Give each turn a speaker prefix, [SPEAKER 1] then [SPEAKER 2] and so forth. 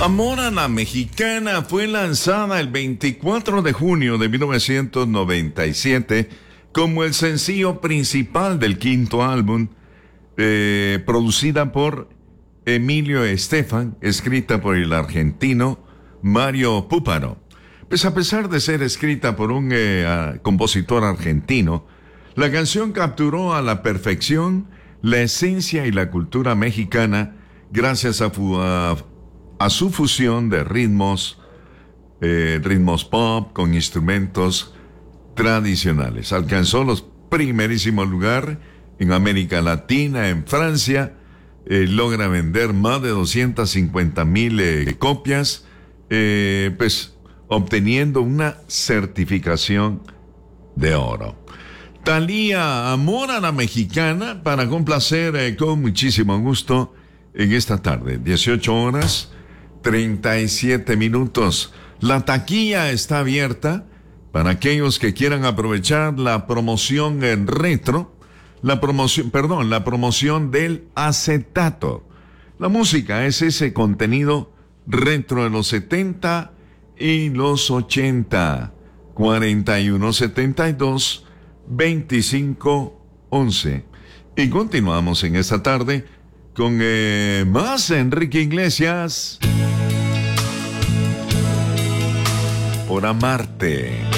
[SPEAKER 1] Amor a la Mexicana fue lanzada el 24 de junio de 1997 como el sencillo principal del quinto álbum, producida por Emilio Estefan, escrita por el argentino Mario Púparo. Pues a pesar de ser escrita por un compositor argentino, la canción capturó a la perfección la esencia y la cultura mexicana gracias a su fusión de ritmos pop con instrumentos tradicionales. Alcanzó los primerísimos lugares en América Latina, en Francia, logra vender más de 250,000 copias, pues obteniendo una certificación de oro. Thalía, Amor a la Mexicana, para complacer con muchísimo gusto en esta tarde, 18:37. La taquilla está abierta para aquellos que quieran aprovechar la promoción en retro, la promoción del acetato. La música es ese contenido retro de los 70 y los 80. 4172-2511. Y continuamos en esta tarde con más Enrique Iglesias. Por amarte.